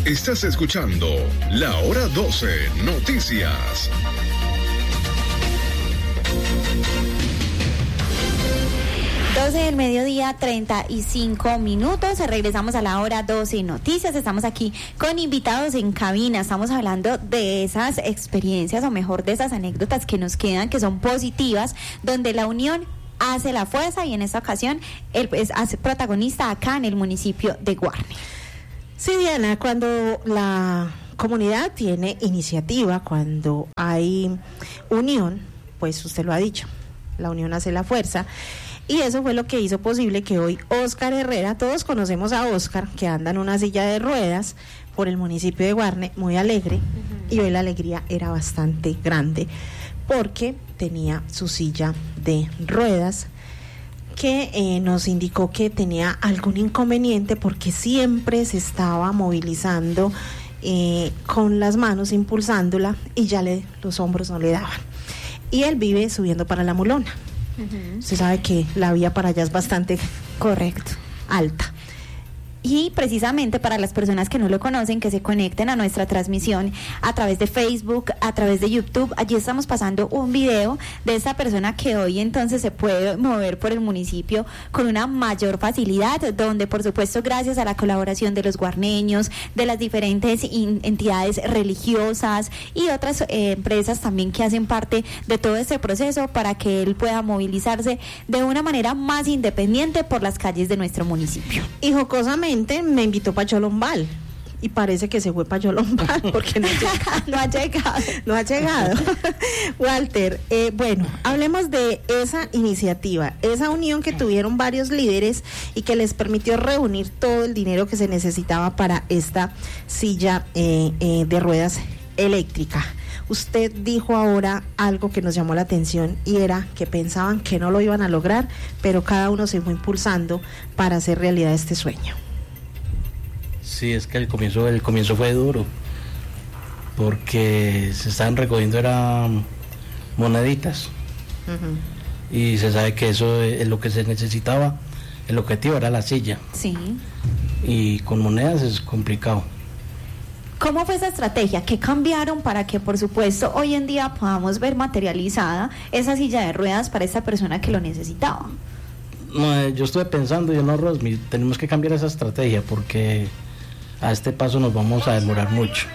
Estás escuchando La Hora 12 Noticias. Del mediodía, 35 minutos. Regresamos a la hora 12 Noticias. Estamos aquí con invitados en cabina. Estamos hablando de esas experiencias, o mejor, de esas anécdotas que nos quedan, que son positivas, donde la unión hace la fuerza, y en esta ocasión él es protagonista acá en el municipio de Guarne. Sí, Diana, cuando la comunidad tiene iniciativa, cuando hay unión, pues usted lo ha dicho, la unión hace la fuerza. Y eso fue lo que hizo posible que hoy Óscar Herrera, todos conocemos a Óscar, que anda en una silla de ruedas por el municipio de Guarne, muy alegre, y hoy la alegría era bastante grande, porque tenía su silla de ruedas, que nos indicó que tenía algún inconveniente, porque siempre se estaba movilizando con las manos, impulsándola, y ya los hombros no le daban. Y él vive subiendo para la Mulona. Usted sabe que la vía para allá es bastante correcto, alta. Y precisamente para las personas que no lo conocen, que se conecten a nuestra transmisión a través de Facebook, a través de YouTube, allí estamos pasando un video de esta persona que hoy entonces se puede mover por el municipio con una mayor facilidad, donde por supuesto gracias a la colaboración de los guarneños, de las diferentes entidades religiosas y otras empresas también que hacen parte de todo este proceso, para que él pueda movilizarse de una manera más independiente por las calles de nuestro municipio. Y jocosamente me invitó para Cholombal, y parece que se fue para Cholombal porque no ha llegado. Walter, bueno, hablemos de esa iniciativa, esa unión que tuvieron varios líderes y que les permitió reunir todo el dinero que se necesitaba para esta silla de ruedas eléctrica. Usted dijo ahora algo que nos llamó la atención, y era que pensaban que no lo iban a lograr, pero cada uno se fue impulsando para hacer realidad este sueño. Sí, es que el comienzo fue duro, porque se estaban recogiendo moneditas, y se sabe que eso es lo que se necesitaba. El objetivo era la silla. Sí. Y con monedas es complicado. ¿Cómo fue esa estrategia? ¿Qué cambiaron para que, por supuesto, hoy en día podamos ver materializada esa silla de ruedas para esta persona que lo necesitaba? No, yo estuve pensando, Rosmi, tenemos que cambiar esa estrategia, porque a este paso nos vamos a demorar mucho.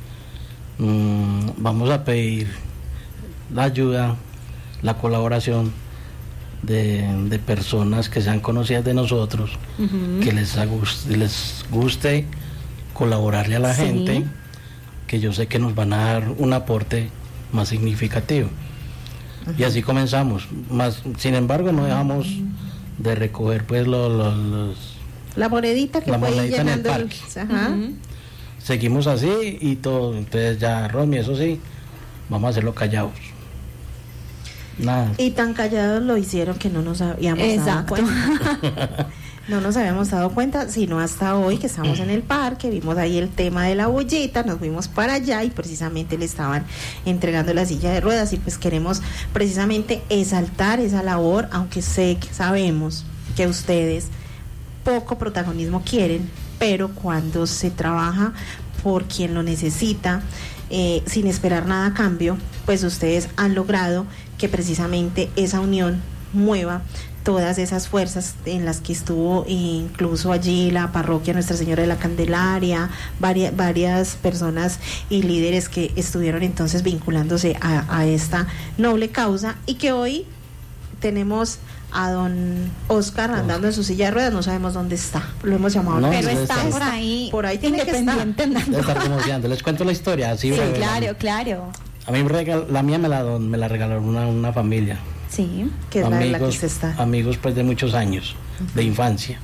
Vamos a pedir la ayuda, la colaboración de personas que sean conocidas de nosotros, que les guste colaborarle a la gente, que yo sé que nos van a dar un aporte más significativo. Y así comenzamos. Sin embargo, no dejamos de recoger pues la monedita que fue monedita llenando en el parque. Seguimos así y todo. Entonces ya, Romy, eso sí, vamos a hacerlo callados. Nada. Y tan callados lo hicieron que no nos habíamos dado cuenta. No nos habíamos dado cuenta, sino hasta hoy que estamos en el parque, vimos ahí el tema de la bollita, nos fuimos para allá y precisamente le estaban entregando la silla de ruedas, y pues queremos precisamente exaltar esa labor, aunque sabemos que ustedes poco protagonismo quieren, pero cuando se trabaja por quien lo necesita, sin esperar nada a cambio, pues ustedes han logrado que precisamente esa unión mueva todas esas fuerzas en las que estuvo incluso allí la parroquia Nuestra Señora de la Candelaria, varias personas y líderes que estuvieron entonces vinculándose a esta noble causa, y que hoy tenemos a don Óscar andando en su silla de ruedas, no sabemos dónde está, lo hemos llamado, no, pero está por ahí tiene que estar conociendo. Les cuento la historia así. Sí, claro. A mí la mía me la regaló una familia. Sí, que es la que se está. Amigos pues de muchos años, de infancia.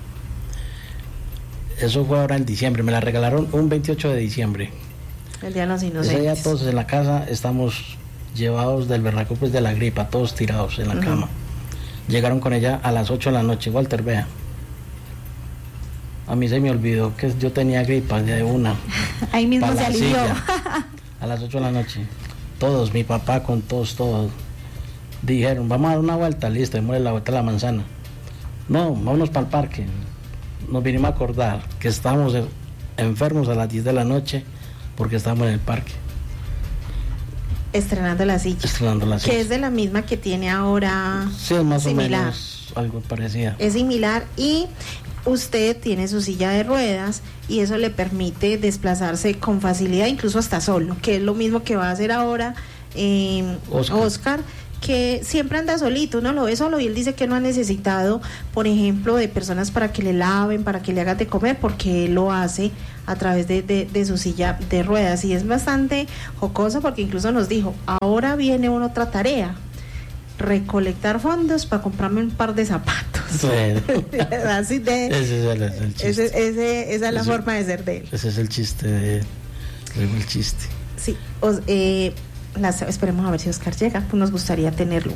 Eso fue ahora en diciembre, me la regalaron un 28 de diciembre. El Día de los Inocentes. Ese día todos en la casa estamos llevados del berraco, pues de la gripa, todos tirados en la cama. Llegaron con ella a las 8 de la noche, Walter, vea. A mí se me olvidó que yo tenía gripa de una. Ahí mismo se alivió. A las 8 de la noche. Todos, mi papá con todos. Dijeron, vamos a dar una vuelta, listo, démosle la vuelta a la manzana. No, vámonos para el parque. Nos vinimos a acordar que estábamos enfermos a las 10 de la noche porque estábamos en el parque. Estrenando la silla. Que es de la misma que tiene ahora. Sí, es más similar. O menos algo parecido. Es similar y usted tiene su silla de ruedas y eso le permite desplazarse con facilidad, incluso hasta solo, que es lo mismo que va a hacer ahora Oscar, que siempre anda solito, uno lo ve solo y él dice que no ha necesitado, por ejemplo, de personas para que le laven, para que le hagan de comer, porque él lo hace a través de su silla de ruedas y es bastante jocoso porque incluso nos dijo, ahora viene una otra tarea, recolectar fondos para comprarme un par de zapatos. Bueno. Así de ese es el chiste. Esa es la forma de ser de él. Ese es el chiste de él. El chiste. Sí, esperemos a ver si Oscar llega, pues nos gustaría tenerlo.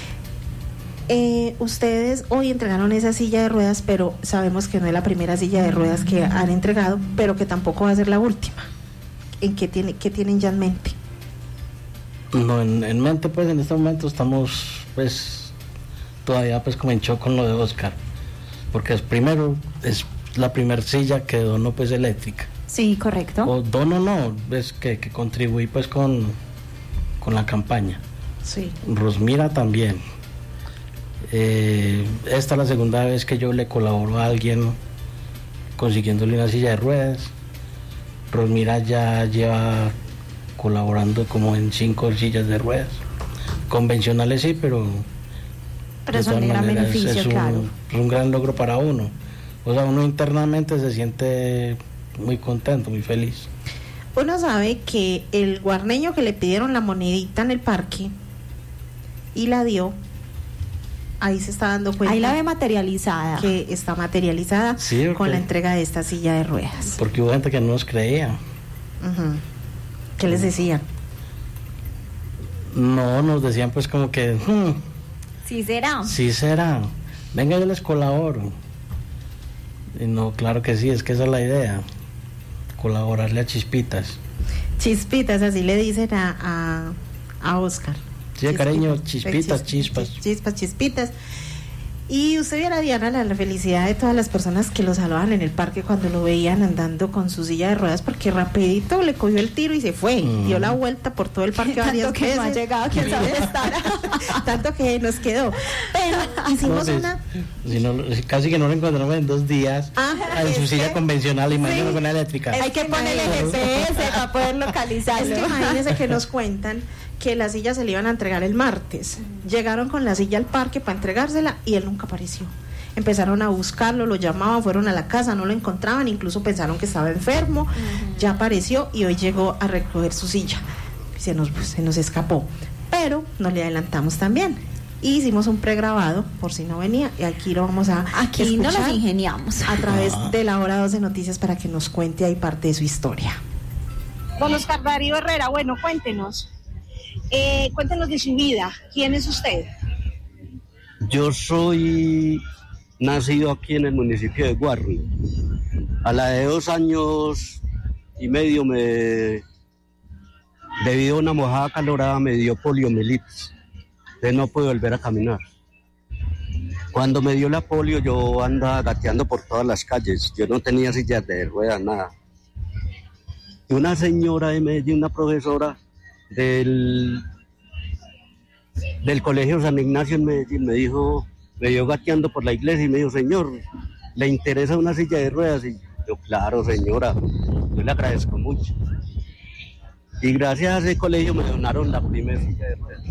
Ustedes hoy entregaron esa silla de ruedas, pero sabemos que no es la primera silla de ruedas que han entregado, pero que tampoco va a ser la última. ¿Qué tienen ya en mente? No, en mente, pues en este momento estamos pues todavía pues como en shock con lo de Oscar, porque es la primera silla que donó pues eléctrica. Sí, correcto. O dono no, es que contribuí pues con la campaña. Sí. Rosmira también. Esta es la segunda vez que yo le colaboro a alguien consiguiéndole una silla de ruedas. Rosmira ya lleva colaborando como en 5 sillas de ruedas convencionales, sí, pero son de gran beneficio, claro. Es un gran logro para uno, o sea, uno internamente se siente muy contento, muy feliz. Uno sabe que el guarneño que le pidieron la monedita en el parque y la dio, ahí se está dando cuenta. Ahí la ve materializada. Que está materializada, sí, con la entrega de esta silla de ruedas. Porque hubo gente que no nos creía. Uh-huh. ¿Qué les decían? No, nos decían pues como que... Sí será. Sí será. Venga, yo les colaboro. Y no, claro que sí, es que esa es la idea. Colaborarle a Chispitas. Chispitas, así le dicen a Oscar. Sí, cariño, Chispitas, chispas. Chispitas. Y usted viera, Diana, la felicidad de todas las personas que lo saludaban en el parque cuando lo veían andando con su silla de ruedas, porque rapidito le cogió el tiro y se fue, dio la vuelta por todo el parque varias veces. No ha llegado, quién sabe dónde estará. Tanto que nos quedó. Pero hicimos casi que no lo encontramos en 2 días en su silla convencional, imagínate con la eléctrica. Hay que ponerle GPS para poder localizarlo. Es que imagínense que nos cuentan que la silla se le iban a entregar el martes. Llegaron con la silla al parque para entregársela y él nunca apareció. Empezaron a buscarlo, lo llamaban, fueron a la casa, no lo encontraban, incluso pensaron que estaba enfermo. Ya apareció y hoy llegó a recoger su silla. Se nos escapó, pero nos le adelantamos también. Y hicimos un pregrabado por si no venía y aquí lo vamos a aquí no nos ingeniamos a través de la Hora 2 de Noticias para que nos cuente ahí parte de su historia. Don Oscar Darío Herrera, bueno, cuéntenos. Cuéntenos de su vida. ¿Quién es usted? Yo soy nacido aquí en el municipio de Guarri. A la de 2 años y medio debido a una mojada calorada me dio poliomielitis. Entonces no pude volver a caminar. Cuando me dio la polio yo andaba gateando por todas las calles. Yo no tenía sillas de ruedas, nada. Y una señora de Medellín, una profesora del colegio San Ignacio en Medellín, me dio gateando por la iglesia y me dijo, señor, ¿le interesa una silla de ruedas? Y yo, claro, señora, yo le agradezco mucho. Y gracias a ese colegio me donaron la primera silla de ruedas.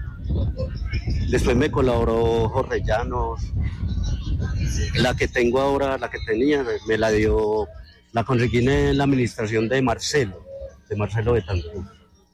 Después me colaboró Jorge Llanos. La que tengo ahora, la que tenía, me la dio, la conseguí en la administración de Marcelo Betancourt.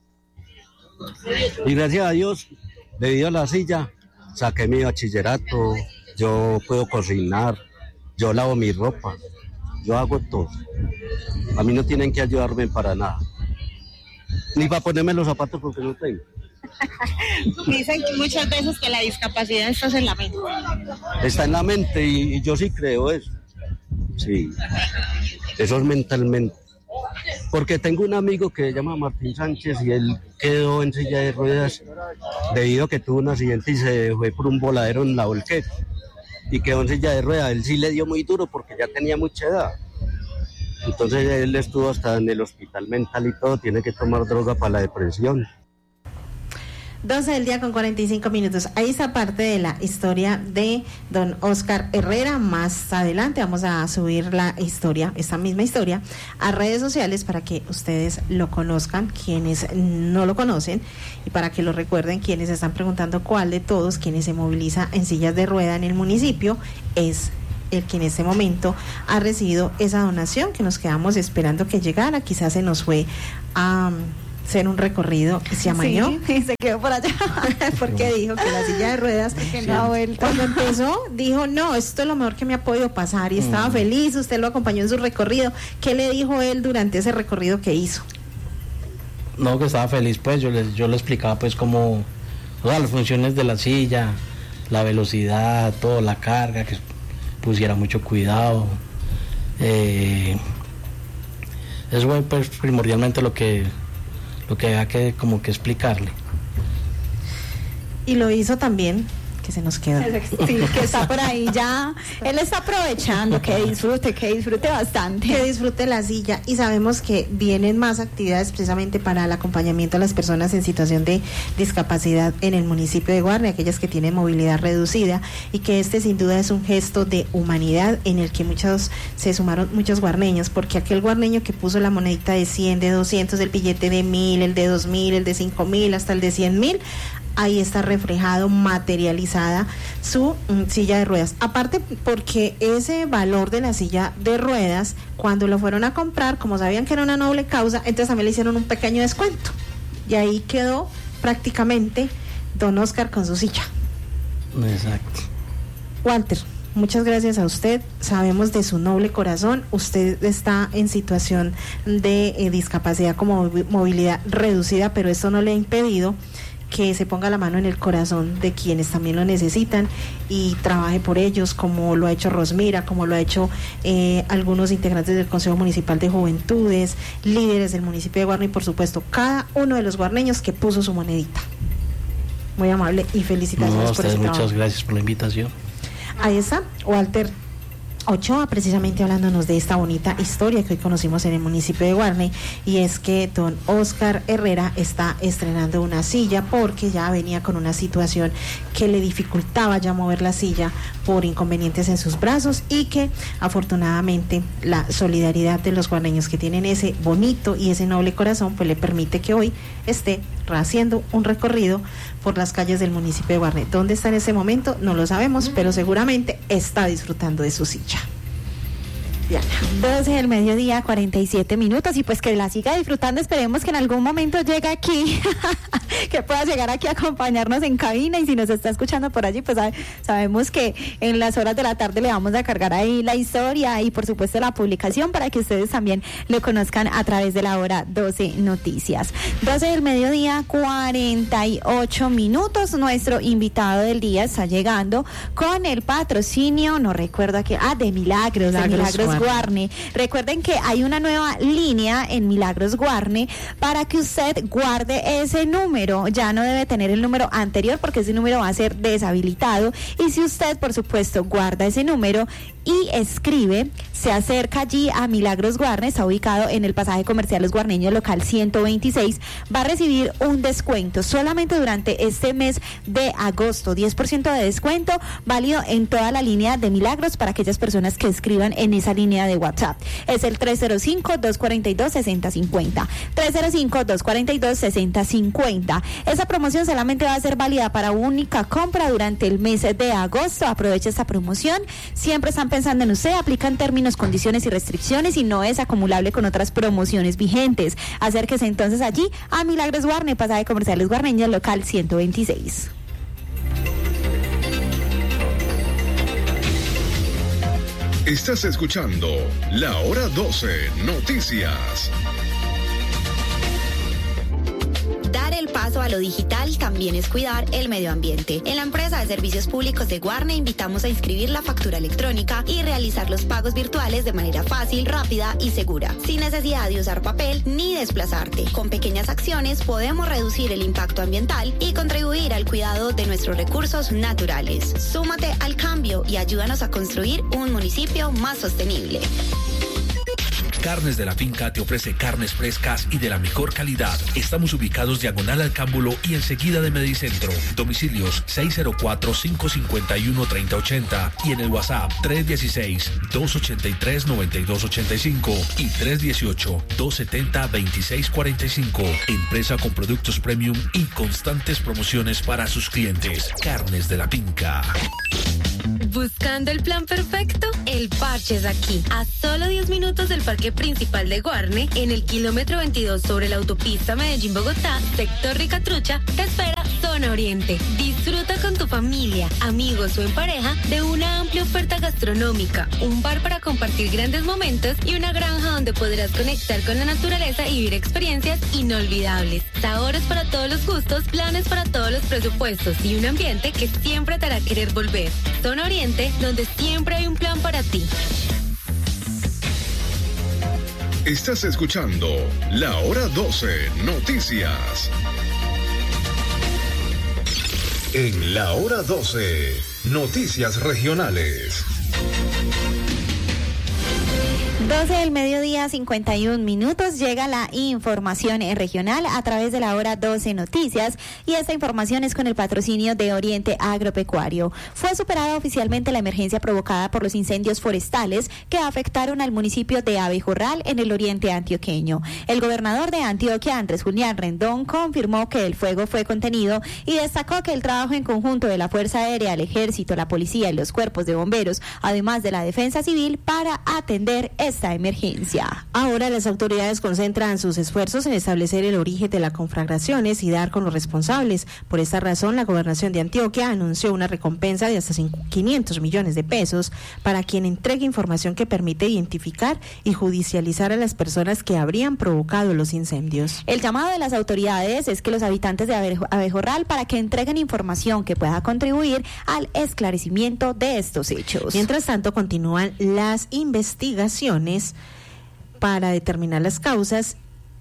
Y gracias a Dios, debido a la silla, saqué mi bachillerato, yo puedo cocinar, yo lavo mi ropa, yo hago todo. A mí no tienen que ayudarme para nada. Ni para ponerme los zapatos porque no tengo. Dicen que muchas veces que la discapacidad está en la mente. Está en la mente y yo sí creo eso. Sí, eso es mentalmente. Porque tengo un amigo que se llama Martín Sánchez y él quedó en silla de ruedas debido a que tuvo un accidente y se fue por un voladero en la volqueta y quedó en silla de ruedas. Él sí le dio muy duro porque ya tenía mucha edad. Entonces él estuvo hasta en el hospital mental y todo, tiene que tomar droga para la depresión. 12 del día con 45 minutos. Ahí está parte de la historia de don Oscar Herrera. Más adelante vamos a subir la historia, esta misma historia, a redes sociales para que ustedes lo conozcan, quienes no lo conocen, y para que lo recuerden quienes están preguntando cuál de todos quienes se moviliza en sillas de rueda en el municipio es el que en este momento ha recibido esa donación, que nos quedamos esperando que llegara. Quizás se nos fue a hacer un recorrido y se amañó. Sí, y se quedó por allá. Porque dijo que la silla de ruedas, cuando empezó, dijo, no, esto es lo mejor que me ha podido pasar, y estaba feliz. Usted lo acompañó en su recorrido. ¿Qué le dijo él durante ese recorrido que hizo? No, que estaba feliz, pues yo le explicaba pues como todas las funciones de la silla, la velocidad, toda la carga, que pusiera mucho cuidado. Eso fue pues primordialmente lo que había que como que explicarle. Y lo hizo también, que se nos quedó. Sí, que está por ahí ya. Él está aprovechando, que disfrute bastante. Que disfrute la silla. Y sabemos que vienen más actividades precisamente para el acompañamiento a las personas en situación de discapacidad en el municipio de Guarne, aquellas que tienen movilidad reducida, y que este sin duda es un gesto de humanidad en el que se sumaron muchos guarneños, porque aquel guarneño que puso la monedita de 100, de 200, el billete de 1000, el de 2000, el de 5000, hasta el de 100,000, ahí está reflejado, materializada su silla de ruedas. Aparte, porque ese valor de la silla de ruedas, cuando lo fueron a comprar, como sabían que era una noble causa, entonces también le hicieron un pequeño descuento. Y ahí quedó prácticamente don Oscar con su silla. Exacto. Walter, muchas gracias a usted. Sabemos de su noble corazón. Usted está en situación de discapacidad como movilidad reducida, pero esto no le ha impedido que se ponga la mano en el corazón de quienes también lo necesitan y trabaje por ellos, como lo ha hecho Rosmira, como lo ha hecho algunos integrantes del Consejo Municipal de Juventudes, líderes del municipio de Guarne, y por supuesto cada uno de los guarneños que puso su monedita. Muy amable y felicitaciones por ese trabajo. Muchas gracias por la invitación. Ahí está Walter Ochoa, precisamente hablándonos de esta bonita historia que hoy conocimos en el municipio de Guarne, y es que don Oscar Herrera está estrenando una silla porque ya venía con una situación que le dificultaba ya mover la silla por inconvenientes en sus brazos, y que afortunadamente la solidaridad de los guarneños que tienen ese bonito y ese noble corazón pues le permite que hoy esté haciendo un recorrido por las calles del municipio de Guarne. ¿Dónde está en ese momento? No lo sabemos, pero seguramente está disfrutando de su silla. Diana. 12 del mediodía, 47 minutos, y pues que la siga disfrutando. Esperemos que en algún momento llegue aquí, que pueda llegar aquí a acompañarnos en cabina, y si nos está escuchando por allí, pues sabemos que en las horas de la tarde le vamos a cargar ahí la historia y por supuesto la publicación para que ustedes también lo conozcan a través de la hora 12 Noticias. 12 del mediodía, 48 minutos. Nuestro invitado del día está llegando con el patrocinio, no recuerdo aquí, de Milagros Guarne. Recuerden que hay una nueva línea en Milagros Guarne para que usted guarde ese número. Ya no debe tener el número anterior porque ese número va a ser deshabilitado, y si usted por supuesto guarda ese número y escribe, se acerca allí a Milagros Guarne, está ubicado en el pasaje comercial Los Guarneños local 126, va a recibir un descuento solamente durante este mes de agosto, 10% de descuento, válido en toda la línea de Milagros para aquellas personas que escriban en esa línea de WhatsApp. Es el 305-242-6050, 305-242-6050. Esa promoción solamente va a ser válida para única compra durante el mes de agosto. Aproveche esta promoción, siempre están pensando en usted, aplican términos, condiciones y restricciones y no es acumulable con otras promociones vigentes. Acérquese entonces allí a Milagros Guarne, pasaje comercial Los Guarneños local 126. Estás escuchando La Hora 12 Noticias. Dar el paso a lo digital también es cuidar el medio ambiente. En la empresa de servicios públicos de Guarne invitamos a inscribir la factura electrónica y realizar los pagos virtuales de manera fácil, rápida y segura, sin necesidad de usar papel ni desplazarte. Con pequeñas acciones podemos reducir el impacto ambiental y contribuir al cuidado de nuestros recursos naturales. Súmate al cambio y ayúdanos a construir un municipio más sostenible. Carnes de la Finca te ofrece carnes frescas y de la mejor calidad. Estamos ubicados diagonal al Cámbulo y enseguida de Medicentro. Domicilios 604-551-3080 y en el WhatsApp 316-283-9285 y 318-270-2645. Empresa con productos premium y constantes promociones para sus clientes. Carnes de la Finca. ¿Buscando el plan perfecto? El Parche es aquí. A solo 10 minutos del parque principal de Guarne, en el kilómetro 22 sobre la autopista Medellín-Bogotá, sector Ricatrucha, te espera Zona Oriente. Disfruta con tu familia, amigos o en pareja de una amplia oferta gastronómica, un bar para compartir grandes momentos y una granja donde podrás conectar con la naturaleza y vivir experiencias inolvidables. Sabores para todos los gustos, planes para todos los presupuestos y un ambiente que siempre te hará querer volver. Zona Oriente, donde siempre hay un plan para ti. Estás escuchando La Hora 12 Noticias. En La Hora 12, Noticias Regionales. 12 del mediodía, 51 minutos, llega la información regional a través de la Hora 12 Noticias y esta información es con el patrocinio de Oriente Agropecuario. Fue superada oficialmente la emergencia provocada por los incendios forestales que afectaron al municipio de Abejorral en el oriente antioqueño. El gobernador de Antioquia, Andrés Julián Rendón, confirmó que el fuego fue contenido y destacó que el trabajo en conjunto de la Fuerza Aérea, el Ejército, la Policía y los cuerpos de bomberos, además de la Defensa Civil, para atender esta emergencia. Ahora las autoridades concentran sus esfuerzos en establecer el origen de las conflagraciones y dar con los responsables. Por esta razón, la Gobernación de Antioquia anunció una recompensa de hasta 500 millones de pesos para quien entregue información que permite identificar y judicializar a las personas que habrían provocado los incendios. El llamado de las autoridades es que los habitantes de Abejorral para que entreguen información que pueda contribuir al esclarecimiento de estos hechos. Mientras tanto, continúan las investigaciones para determinar las causas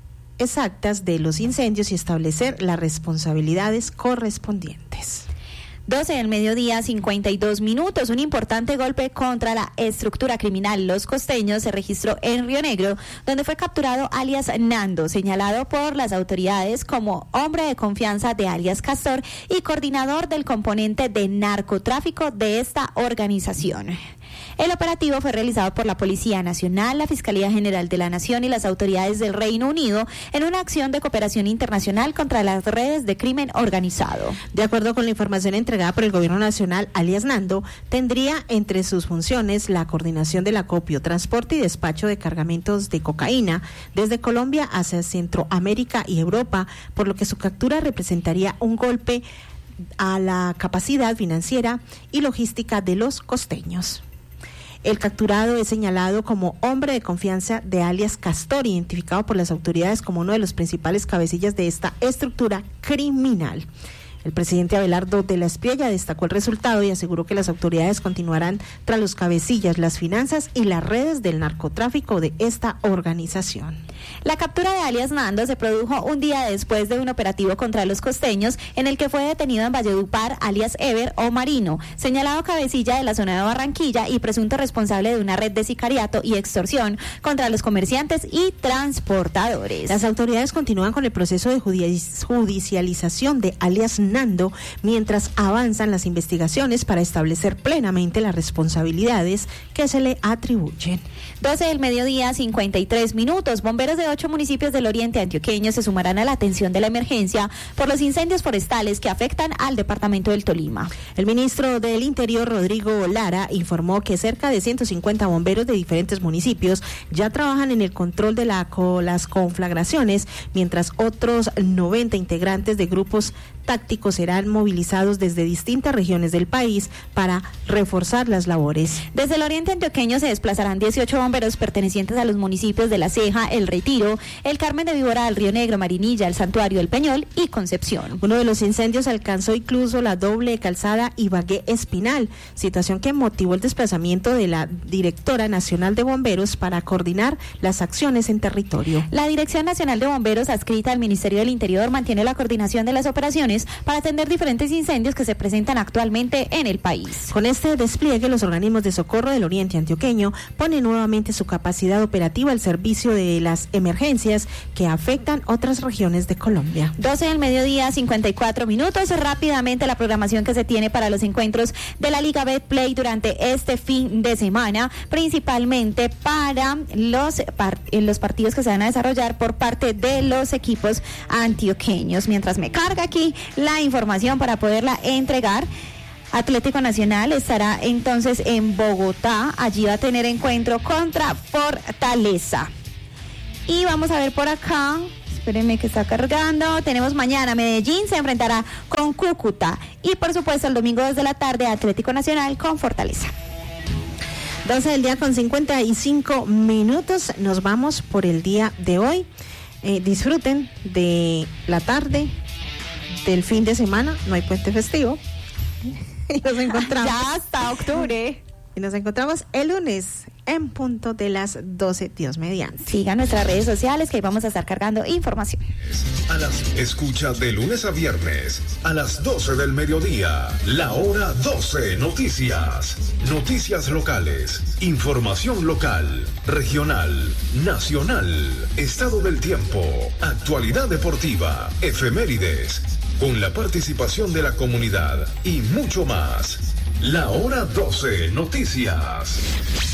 exactas de los incendios y establecer las responsabilidades correspondientes. 12 del mediodía, 52 minutos. Un importante golpe contra la estructura criminal Los Costeños se registró en Río Negro, donde fue capturado alias Nando, señalado por las autoridades como hombre de confianza de alias Castor y coordinador del componente de narcotráfico de esta organización. El operativo fue realizado por la Policía Nacional, la Fiscalía General de la Nación y las autoridades del Reino Unido en una acción de cooperación internacional contra las redes de crimen organizado. De acuerdo con la información entregada por el Gobierno Nacional, alias Nando tendría entre sus funciones la coordinación del acopio, transporte y despacho de cargamentos de cocaína desde Colombia hacia Centroamérica y Europa, por lo que su captura representaría un golpe a la capacidad financiera y logística de los costeños. El capturado es señalado como hombre de confianza de alias Castor, identificado por las autoridades como uno de los principales cabecillas de esta estructura criminal. El presidente Abelardo de la Espriella destacó el resultado y aseguró que las autoridades continuarán tras los cabecillas, las finanzas y las redes del narcotráfico de esta organización. La captura de alias Nando se produjo un día después de un operativo contra los costeños en el que fue detenido en Valledupar alias Ever o Marino, señalado cabecilla de la zona de Barranquilla y presunto responsable de una red de sicariato y extorsión contra los comerciantes y transportadores. Las autoridades continúan con el proceso de judicialización de alias Nando mientras avanzan las investigaciones para establecer plenamente las responsabilidades que se le atribuyen. 12 del mediodía, 53 minutos. Bomberos de 8 municipios del oriente antioqueño se sumarán a la atención de la emergencia por los incendios forestales que afectan al departamento del Tolima. El ministro del Interior, Rodrigo Lara, informó que cerca de 150 bomberos de diferentes municipios ya trabajan en el control de las conflagraciones, mientras otros 90 integrantes de grupos tácticos serán movilizados desde distintas regiones del país para reforzar las labores. Desde el oriente antioqueño se desplazarán 18 bomberos pertenecientes a los municipios de La Ceja, El Retiro, El Carmen de Viboral, Río Negro, Marinilla, El Santuario, El Peñol y Concepción. Uno de los incendios alcanzó incluso la doble calzada Ibagué Espinal, situación que motivó el desplazamiento de la directora nacional de bomberos para coordinar las acciones en territorio. La Dirección Nacional de Bomberos, adscrita al Ministerio del Interior, mantiene la coordinación de las operaciones soluciones para atender diferentes incendios que se presentan actualmente en el país. Con este despliegue, los organismos de socorro del Oriente Antioqueño ponen nuevamente su capacidad operativa al servicio de las emergencias que afectan otras regiones de Colombia. 12 del mediodía, 54 minutos. Rápidamente la programación que se tiene para los encuentros de la Liga Betplay durante este fin de semana, principalmente para los partidos que se van a desarrollar por parte de los equipos antioqueños. Mientras me carga aquí la información para poderla entregar, Atlético Nacional estará entonces en Bogotá. Allí va a tener encuentro contra Fortaleza. Y vamos a ver por acá, espérenme que está cargando. Tenemos mañana Medellín se enfrentará con Cúcuta. Y por supuesto el domingo desde la tarde Atlético Nacional con Fortaleza. 12 del día con 55 minutos. Nos vamos por el día de hoy. Disfruten de la tarde, del fin de semana. No hay puente festivo. Y nos encontramos. Ya hasta octubre. Y nos encontramos el lunes en punto de las 12, Dios mediante. Sigan nuestras redes sociales que ahí vamos a estar cargando información. Escucha de lunes a viernes a las 12 del mediodía, la hora 12 noticias. Noticias locales, información local, regional, nacional, estado del tiempo, actualidad deportiva, efemérides, con la participación de la comunidad y mucho más. La hora 12 noticias.